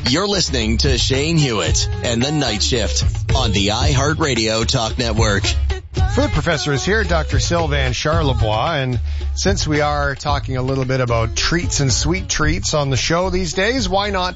You're listening to Shane Hewitt and the Night Shift on the iHeartRadio Talk Network. Food professor is here, Dr. Sylvain Charlebois, and since we are talking a little bit about treats and sweet treats on the show these days, why not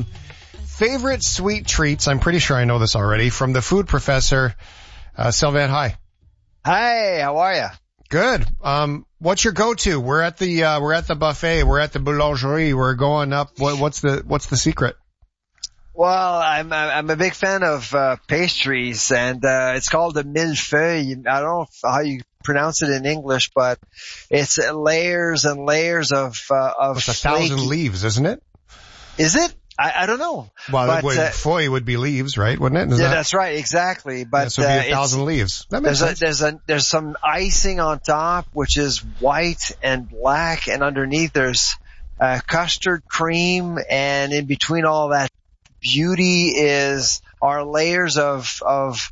favorite sweet treats? I'm pretty sure I know this already from the food professor. Sylvain, hi. Hi, how are you? Good. What's your go-to? We're at the buffet. We're at the boulangerie. We're going up. What's the secret? Well, I'm a big fan of pastries, and it's called the millefeuille. I don't know how you pronounce it in English, but it's layers and layers of It's 1,000 leaves, isn't it? Is it? I don't know. Well, feuille would be leaves, right? Wouldn't it? That's right, exactly. But so it'd be 1,000 leaves. That makes sense. There's some icing on top, which is white and black, and underneath there's custard cream, and in between all that beauty are layers of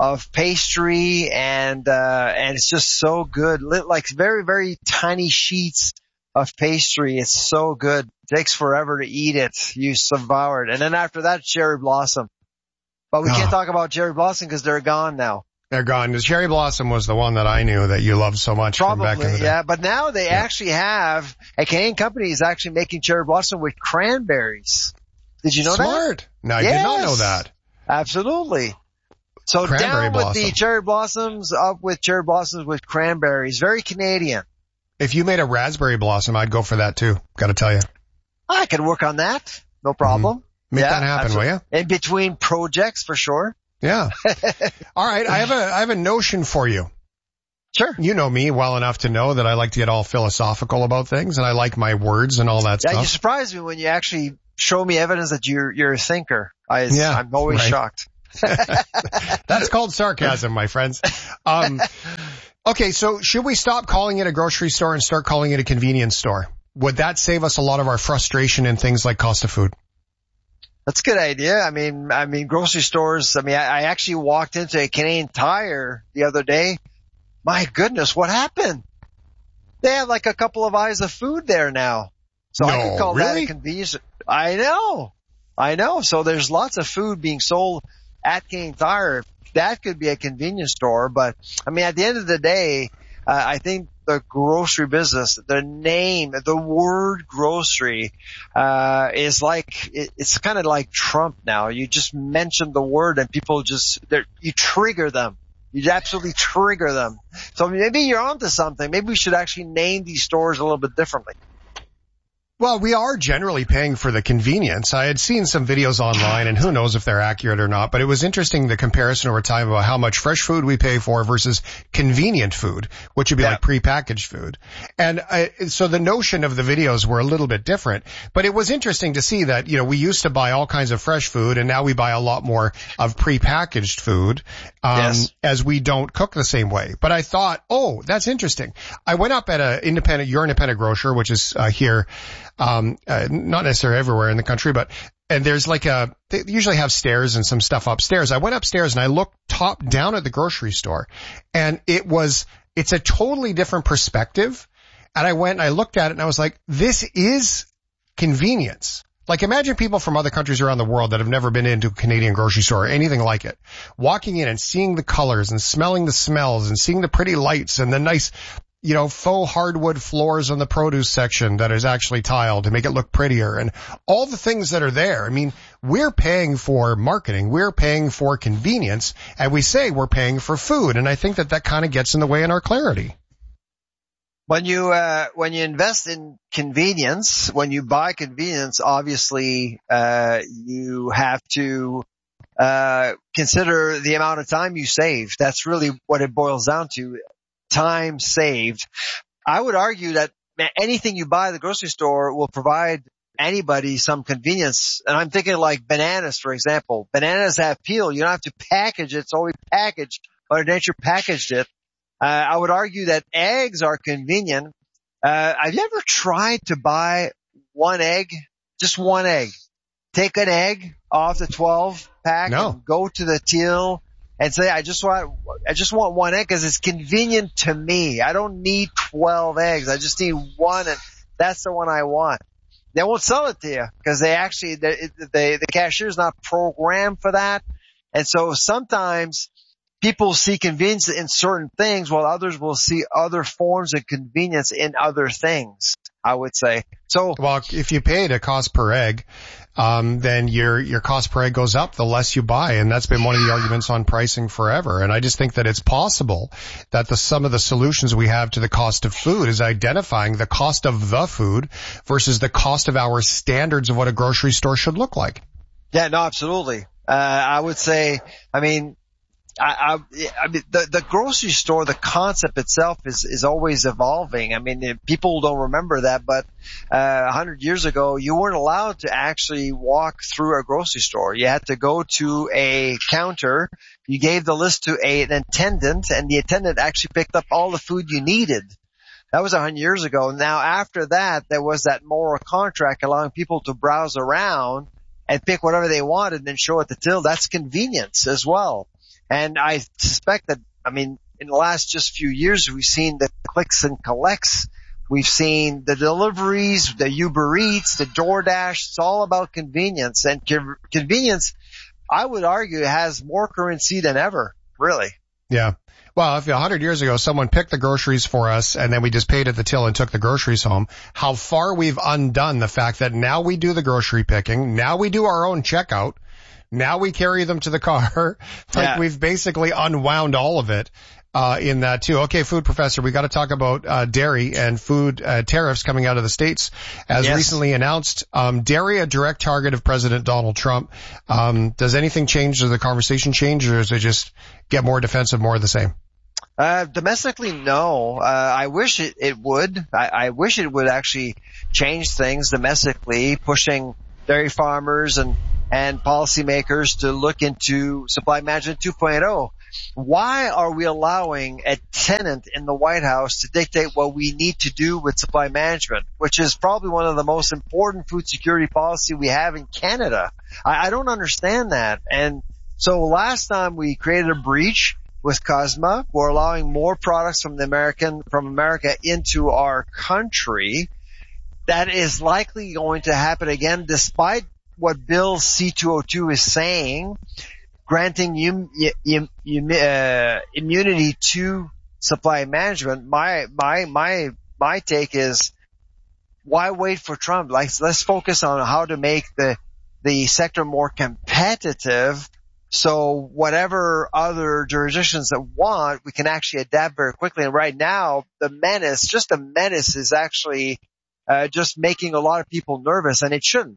pastry, and it's just so good. Like very, very tiny sheets of pastry. It's so good. It takes forever to eat it. You devour it. And then after that, cherry blossom. But we can't talk about cherry blossom because they're gone now. They're gone. The cherry blossom was the one that I knew that you loved so much. Probably, from back in the day. Yeah. But now they actually have a Canadian company is actually making cherry blossom with cranberries. Did you know that? Smart. No, I did not know that. Absolutely. So Cranberry down with the cherry blossoms, up with cherry blossoms with cranberries. Very Canadian. If you made a raspberry blossom, I'd go for that too. Got to tell you. I can work on that. No problem. Mm-hmm. Make that happen, absolutely. Will you? In between projects, for sure. Yeah. All right. I have a notion for you. Sure. You know me well enough to know that I like to get all philosophical about things, and I like my words and all that stuff. Yeah, you surprise me when you actually show me evidence that you're a thinker. I'm always shocked. That's called sarcasm, my friends. Okay, so should we stop calling it a grocery store and start calling it a convenience store? Would that save us a lot of our frustration in things like cost of food? That's a good idea. I mean, grocery stores, I actually walked into a Canadian Tire the other day. My goodness, what happened? They have like a couple of aisles of food there now. So I could call that a convenience. I know. So there's lots of food being sold at Canadian Tire. That could be a convenience store, but I mean, at the end of the day, I think the grocery business, the word grocery, is like, it's kind of like Trump now. You just mention the word and people you trigger them. You absolutely trigger them. So maybe you're onto something. Maybe we should actually name these stores a little bit differently. Well, we are generally paying for the convenience. I had seen some videos online, and who knows if they're accurate or not, but it was interesting, the comparison over time about how much fresh food we pay for versus convenient food, which would be like prepackaged food. And so the notion of the videos were a little bit different, but it was interesting to see that, you know, we used to buy all kinds of fresh food, and now we buy a lot more of prepackaged food, as we don't cook the same way. But I thought, that's interesting. I went up at your independent grocer, which is here, not necessarily everywhere in the country, and there's they usually have stairs and some stuff upstairs. I went upstairs and I looked top down at the grocery store, and it's a totally different perspective. And I went and I looked at it and I was like, this is convenience. Like, imagine people from other countries around the world that have never been into a Canadian grocery store or anything like it, walking in and seeing the colors and smelling the smells and seeing the pretty lights and the nice, faux hardwood floors on the produce section that is actually tiled to make it look prettier, and all the things that are there. I mean, we're paying for marketing, we're paying for convenience, and we say we're paying for food, and I think that kind of gets in the way in our clarity. When you invest in convenience, when you buy convenience, obviously, you have to consider the amount of time you save. That's really what it boils down to. Time saved. I would argue that anything you buy at the grocery store will provide anybody some convenience. And I'm thinking like bananas, for example. Bananas have peel. You don't have to package it. It's already packaged. Mother Nature packaged it. I would argue that eggs are convenient. Have you ever tried to buy one egg? Just one egg. Take an egg off the 12 pack and go to the till and say, I just want one egg because it's convenient to me. I don't need 12 eggs. I just need one, and that's the one I want. they won't sell it to you because the cashier is not programmed for that. And so sometimes people see convenience in certain things while others will see other forms of convenience in other things, I would say. So, well, if you paid a cost per egg, then your cost per egg goes up the less you buy. And that's been one of the arguments on pricing forever. And I just think that it's possible that some of the solutions we have to the cost of food is identifying the cost of the food versus the cost of our standards of what a grocery store should look like. Yeah, no, absolutely. I would say, I mean, the grocery store, the concept itself is always evolving. I mean, people don't remember that, but 100 years ago, you weren't allowed to actually walk through a grocery store. You had to go to a counter. You gave the list to an attendant, and the attendant actually picked up all the food you needed. That was 100 years ago. Now, after that, there was that moral contract allowing people to browse around and pick whatever they wanted and then show at the till. That's convenience as well. And I suspect that, I mean, in the last just few years, we've seen the clicks and collects. We've seen the deliveries, the Uber Eats, the DoorDash. It's all about convenience. And convenience, I would argue, has more currency than ever, really. Yeah. Well, if 100 years ago someone picked the groceries for us and then we just paid at the till and took the groceries home, how far we've undone the fact that now we do the grocery picking, now we do our own checkout, now we carry them to the car. We've basically unwound all of it in that too. Okay, food professor, we got to talk about dairy and food tariffs coming out of the States. As recently announced, dairy a direct target of President Donald Trump. Does anything change? Does the conversation change, or does it just get more defensive, more of the same? Domestically, no. I wish it would. I wish it would actually change things domestically, pushing dairy farmers and policymakers to look into supply management 2.0. Why are we allowing a tenant in the White House to dictate what we need to do with supply management, which is probably one of the most important food security policy we have in Canada? I don't understand that. And so last time we created a breach with CUSMA. We're allowing more products from America into our country. That is likely going to happen again, despite what Bill C-202 is saying, granting immunity to supply management. My take is, why wait for Trump? Let's focus on how to make the sector more competitive. So whatever other jurisdictions that want, we can actually adapt very quickly. And right now, the menace is actually just making a lot of people nervous, and it shouldn't.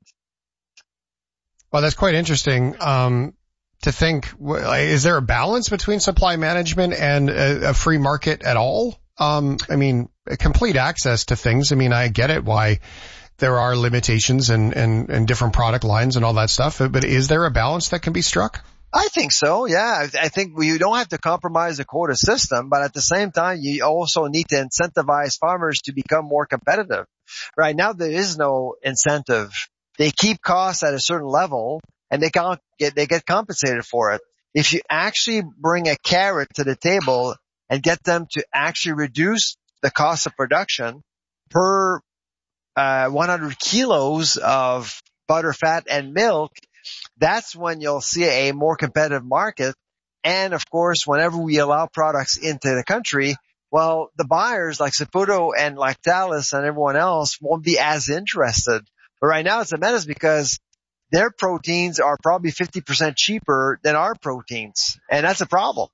Well, that's quite interesting to think. Is there a balance between supply management and a free market at all? I mean, complete access to things. I mean, I get it why there are limitations and different product lines and all that stuff, but is there a balance that can be struck? I think so, yeah. I think you don't have to compromise the quota system, but at the same time, you also need to incentivize farmers to become more competitive. Right now, there is no incentive. They keep costs at a certain level, and they get compensated for it. If you actually bring a carrot to the table and get them to actually reduce the cost of production per 100 kilos of butter, fat, and milk, that's when you'll see a more competitive market. And of course, whenever we allow products into the country, well, the buyers like Saputo and Lactalis and everyone else won't be as interested. But right now it's a menace because their proteins are probably 50% cheaper than our proteins. And that's a problem.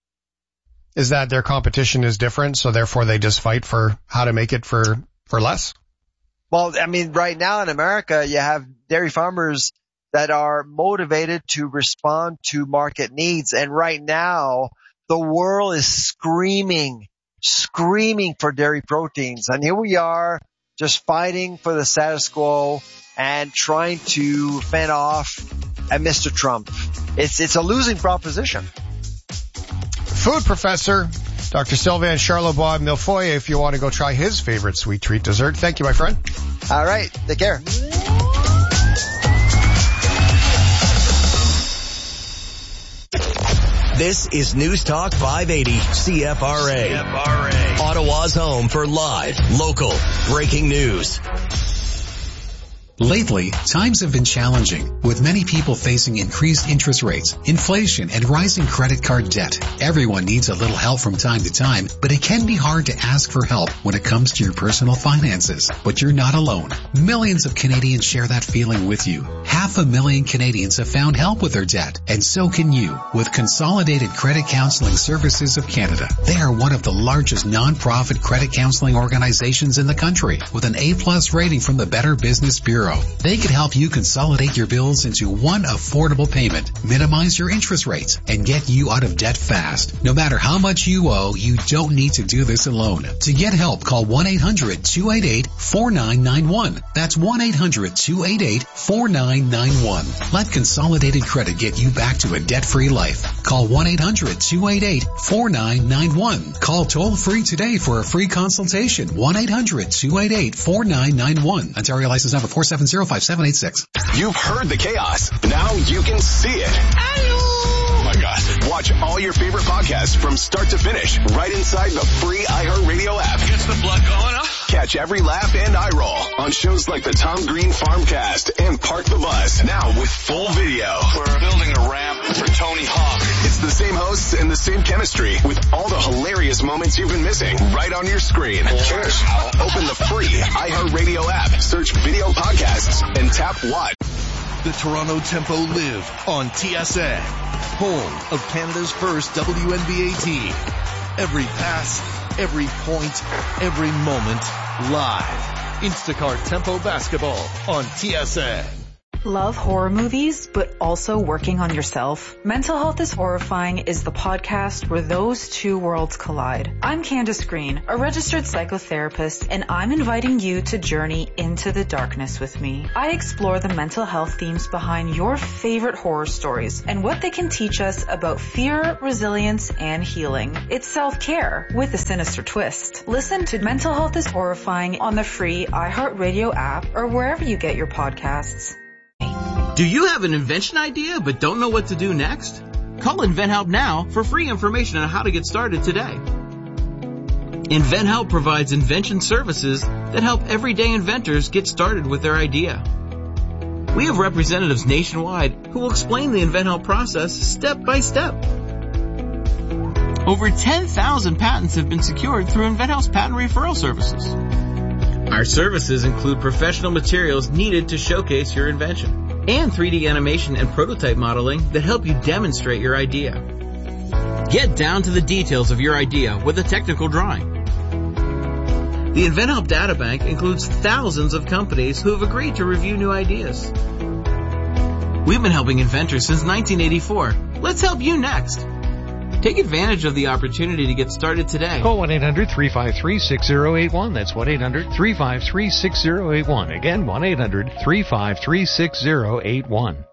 Is that their competition is different, so therefore they just fight for how to make it for less? Well, I mean, right now in America, you have dairy farmers that are motivated to respond to market needs. And right now, the world is screaming for dairy proteins. And here we are just fighting for the status quo and trying to fend off a Mr. Trump. It's a losing proposition. Food professor, Dr. Sylvain Charlebois Millefoy, if you want to go try his favorite sweet treat dessert. Thank you, my friend. All right. Take care. This is News Talk 580 CFRA. Ottawa's home for live, local, breaking news. Lately, times have been challenging, with many people facing increased interest rates, inflation, and rising credit card debt. Everyone needs a little help from time to time, but it can be hard to ask for help when it comes to your personal finances. But you're not alone. Millions of Canadians share that feeling with you. 500,000 Canadians have found help with their debt, and so can you with Consolidated Credit Counseling Services of Canada. They are one of the largest non-profit credit counseling organizations in the country, with an A+ rating from the Better Business Bureau. They can help you consolidate your bills into one affordable payment, minimize your interest rates, and get you out of debt fast. No matter how much you owe, you don't need to do this alone. To get help, call 1-800-288-4991. That's 1-800-288-4991. Let Consolidated Credit get you back to a debt-free life. Call 1-800-288-4991. Call toll-free today for a free consultation. 1-800-288-4991. Ontario license number 4705786. You've heard the chaos. Now you can see it. Oh my God. Watch all your favorite podcasts from start to finish right inside the free iHeartRadio app. Gets the blood going up. Catch every laugh and eye roll on shows like the Tom Green Farmcast and Park the Bus. Now with full video. We're building a ramp for Tony Hawk. It's the same hosts and the same chemistry with all the hilarious moments you've been missing right on your screen. Cheers. Open the free iHeartRadio app, search video podcasts, and tap watch. The Toronto Tempo live on TSN, home of Canada's first WNBA team. Every pass, every point, every moment, live. Instacart Tempo Basketball on TSN. Love horror movies, but also working on yourself? Mental Health is Horrifying is the podcast where those two worlds collide. I'm Candace Green, a registered psychotherapist, and I'm inviting you to journey into the darkness with me. I explore the mental health themes behind your favorite horror stories and what they can teach us about fear, resilience, and healing. It's self-care with a sinister twist. Listen to Mental Health is Horrifying on the free iHeartRadio app or wherever you get your podcasts. Do you have an invention idea but don't know what to do next? Call InventHelp now for free information on how to get started today. InventHelp provides invention services that help everyday inventors get started with their idea. We have representatives nationwide who will explain the InventHelp process step by step. Over 10,000 patents have been secured through InventHelp's patent referral services. Our services include professional materials needed to showcase your invention, and 3D animation and prototype modeling that help you demonstrate your idea. Get down to the details of your idea with a technical drawing. The InventHelp Databank includes thousands of companies who have agreed to review new ideas. We've been helping inventors since 1984. Let's help you next. Take advantage of the opportunity to get started today. Call 1-800-353-6081. That's 1-800-353-6081. Again, 1-800-353-6081.